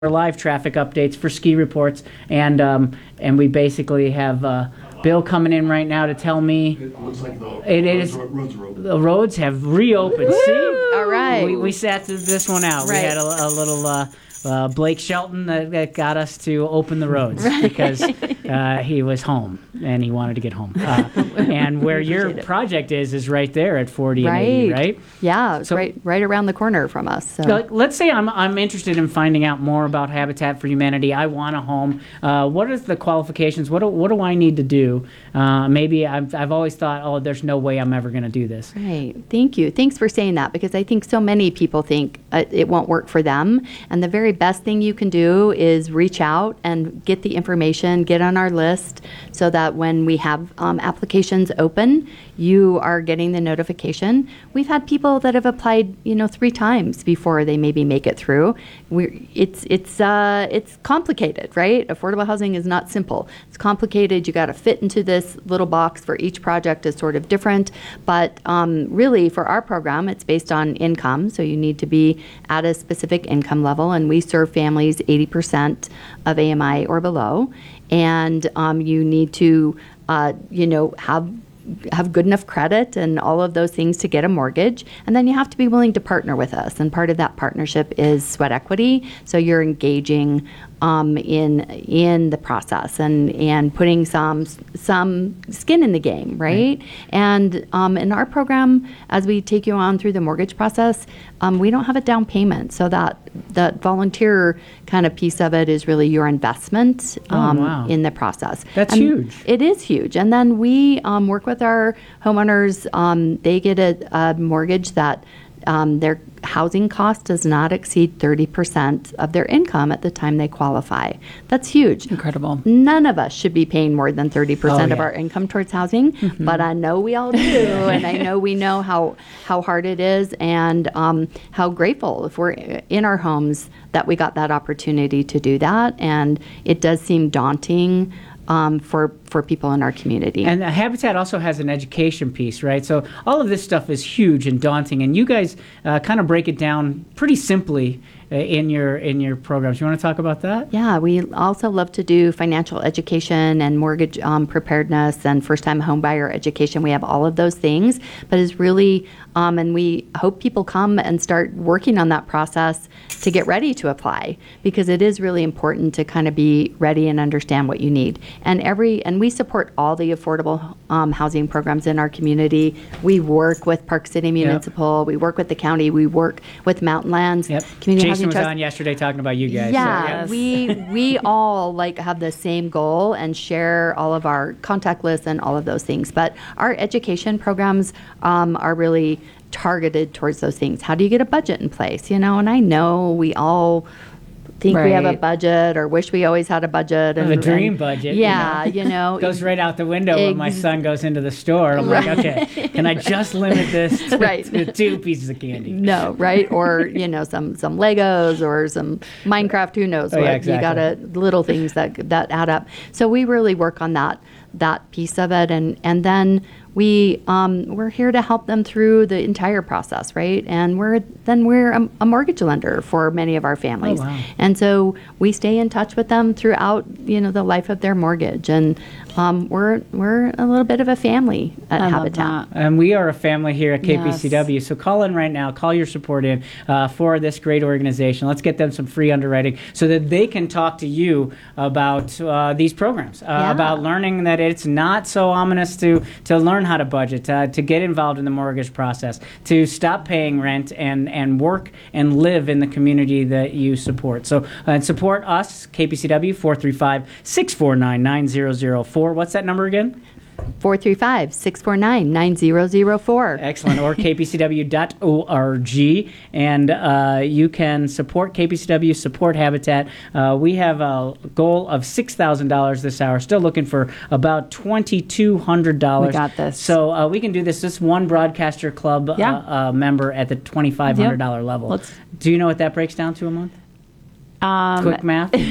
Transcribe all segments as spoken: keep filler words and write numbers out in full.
live traffic updates for ski reports, and um, and we basically have uh, Bill coming in right now to tell me It looks like the it roads, is roads are open. the roads have reopened. Woo! See, All right. we, we sat this one out. Right. We had a, a little uh, uh, Blake Shelton that, that got us to open the roads because uh, he was home and he wanted to get home. Uh, and where your it. project is is right there at forty and eighty, right? Yeah, it's So- right right around the corner from us. So. Like, let's say I'm, I'm interested in finding out more about Habitat for Humanity. I want a home. Uh, what are the qualifications? What do, what do I need to do? Uh, maybe I've, I've always thought, oh, there's no way I'm ever going to do this. Right. Thank you. Thanks for saying that, because I think so many people think uh, it won't work for them. And the very best thing you can do is reach out and get the information, get on our list, so that when we have um, applications open, you are getting the notification. We've had people that have applied, you know, three times before they maybe make it through. We're, it's it's uh, it's complicated, right? Affordable housing is not simple. It's complicated. You got to fit into this little box. For each project is sort of different, but um, really for our program, it's based on income. So you need to be at a specific income level, and we serve families eighty percent of A M I or below, and um, you need to, uh, you know, have have good enough credit and all of those things to get a mortgage. And then you have to be willing to partner with us. And part of that partnership is sweat equity. So you're engaging um, in in the process and, and putting some some skin in the game, right? right. And um, in our program, as we take you on through the mortgage process, um, we don't have a down payment. So that that volunteer kind of piece of it is really your investment um, Oh, wow. in the process. That's And huge. It is huge. And then we um, work with our homeowners. Um, they get a, a mortgage that um, their housing cost does not exceed thirty percent of their income at the time they qualify. That's huge. Incredible. None of us should be paying more than thirty percent Oh, of yeah. our income towards housing, but I know we all do, and I know we know how, how hard it is, and um, how grateful if we're in our homes that we got that opportunity to do that, and it does seem daunting um, for, for people in our community. And uh, Habitat also has an education piece, right? So all of this stuff is huge and daunting, and you guys uh, kind of break it down pretty simply uh, in your in your programs. You want to talk about that? Yeah, we also love to do financial education and mortgage um, preparedness and first-time home buyer education. We have all of those things, but it's really, um, and we hope people come and start working on that process to get ready to apply, because it is really important to kind of be ready and understand what you need. And every and we support all the affordable um, housing programs in our community. We work with Park City Municipal. We work with the county. We work with Mountain Lands. Yep. Community Jason Housing was Trust. on yesterday talking about you guys. so, Yeah, Yes. we we all like have the same goal and share all of our contact lists and all of those things. But our education programs um, are really targeted towards those things. How do you get a budget in place? You know, and I know we all think we have a Right. budget or wish we always had a budget. Have And, a dream and- budget, you Yeah, know. you know. Goes right out the window when my Ex- son goes into the store. I'm like, okay, can I just limit this to, Right. to two pieces of candy? No, right? Or, you know, some some Legos or some Minecraft, who knows Oh, what. yeah, You exactly. gotta little things that that add up. So we really work on that that piece of it, and and then we um, we're here to help them through the entire process, right? And we're then we're a, a mortgage lender for many of our families, Oh, wow. and so we stay in touch with them throughout, you know, the life of their mortgage, and um, we're we're a little bit of a family at I love Habitat. that. And we are a family here at K P C W, Yes. so call in right now, call your support in uh, for this great organization. Let's get them some free underwriting so that they can talk to you about uh, these programs, uh, Yeah. about learning that it's not so ominous to, to learn how to budget, uh, to get involved in the mortgage process, to stop paying rent and, and work and live in the community that you support. So uh, and support us, K P C W, four three five, six four nine, nine zero zero four. What's that number again? four three five, six four nine, nine zero zero four. Excellent. Or k p c w dot org. And uh, you can support K P C W, support Habitat. Uh, we have a goal of six thousand dollars this hour. Still looking for about two thousand two hundred dollars. We got this. So uh, we can do this. This one Broadcaster Club Yeah. uh, uh, member at the two thousand five hundred dollars level. Let's- Do you know what that breaks down to a month? Um, Quick math?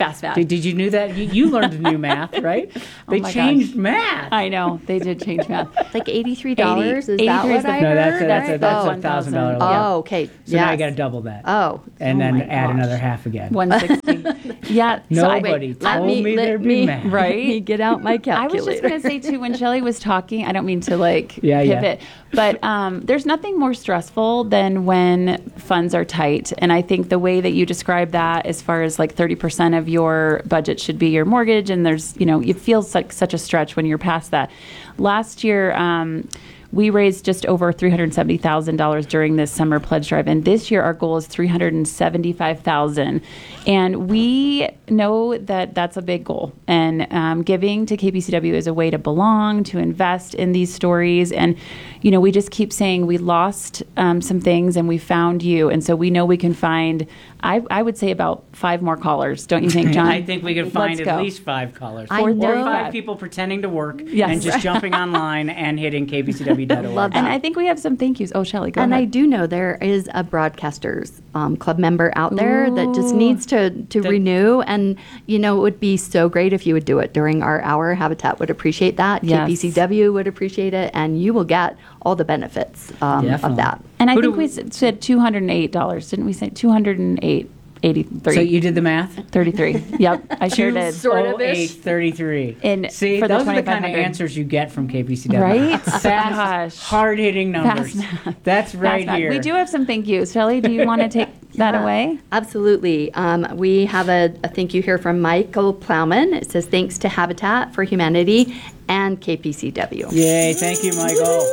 fast math. Did, did you knew that? You, you learned new math, right? They my changed gosh. math. I know they did change math. Like eighty-three dollars? Is that eighty-three what is the- I No, heard? that's a, that's a, right? that's oh. a thousand dollar. Oh, okay. So now you Yes. got to double that. Oh. and Oh then my add gosh. another half again. one sixty. Yeah. Nobody So I, told Let me, let there'd be me- math. Right? Let me get out my I calculator. was just going to say too, when Shelley was talking, I don't mean to like Yeah, yeah. pivot, but um, there's nothing more stressful than when funds are tight. And I think the way that you describe that, as far as like thirty percent of your budget should be your mortgage, and there's, you know, it feels like such a stretch when you're past that. Last year, um, we raised just over three hundred seventy thousand dollars during this summer pledge drive, and this year our goal is three hundred seventy-five thousand dollars. And we know that that's a big goal. And um, giving to K P C W is a way to belong, to invest in these stories. And, you know, we just keep saying we lost um, some things and we found you. And so we know we can find, I, I would say about five more callers. Don't you think, John? I think we could find Let's at go. least five callers. I or know. five people pretending to work Yes. and just jumping online and hitting k p c w dot org. Love that. And I think we have some thank yous. Oh, Shelley, go and I ahead. do know there is a broadcasters um, club member out there that just Ooh. needs to, to The- renew. And, you know, it would be so great if you would do it during our hour. Habitat would appreciate that. Yes. K P C W would appreciate it. And you will get all the benefits um, of Definitely. that. And I Who do think we we- s- said two hundred eight dollars, didn't we say two hundred eight eighty-three? So you did the math? thirty-three. Yep, I sure did. Sort of oh eight ish. thirty-three. And See, for the those are the kind of twenty-five hundred. answers you get from K P C W. Right? Fast, Gosh. hard-hitting numbers. Fast math. That's right Fast math. here. We do have some thank yous. Shelley, do you want to take that Yeah, away? Absolutely. Um, we have a, a thank you here from Michael Plowman. It says, thanks to Habitat for Humanity and K P C W. Yay, thank you, Michael.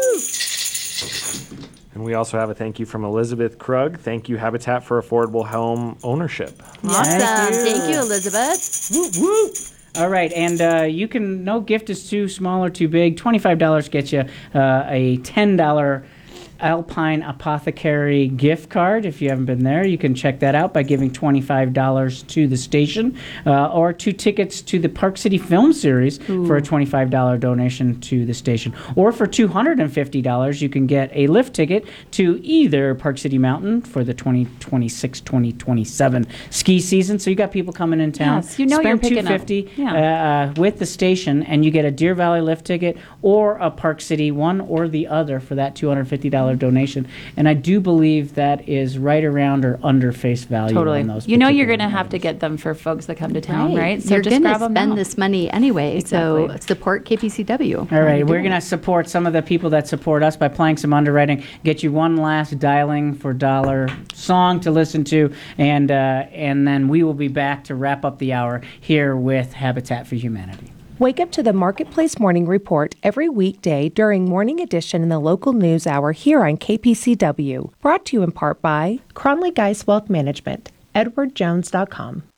And we also have a thank you from Elizabeth Krug. Thank you, Habitat for Affordable Home Ownership. Awesome. Thank you. Thank you, Elizabeth. Whoop, whoop. All right, and uh, you can, no gift is too small or too big. twenty-five dollars gets you uh, a ten dollars Alpine Apothecary gift card. If you haven't been there, you can check that out by giving twenty-five dollars to the station, uh, or two tickets to the Park City Film Series for a twenty-five dollars donation to the station. Or for two hundred fifty dollars, you can get a lift ticket to either Park City Mountain for the twenty twenty-six twenty twenty-seven ski season. So you got people coming in town. Yes, you know you're Spend picking up. two hundred fifty dollars Yeah. uh, with the station, and you get a Deer Valley lift ticket or a Park City, one or the other, for that two hundred fifty dollars donation. And I do believe that is right around or under face value Totally. on those. You know you're particular going to have to items. get them for folks that come to town, right? So You're just going to grab them spend now. this money anyway, so Exactly. support K P C W. All right, we're going to support some of the people that support us by playing some underwriting, get you one last dialing for dollar song to listen to, and uh, and then we will be back to wrap up the hour here with Habitat for Humanity. Wake up to the Marketplace Morning Report every weekday during Morning Edition in the local news hour here on K P C W. Brought to you in part by Cronley Geis Wealth Management, edward jones dot com.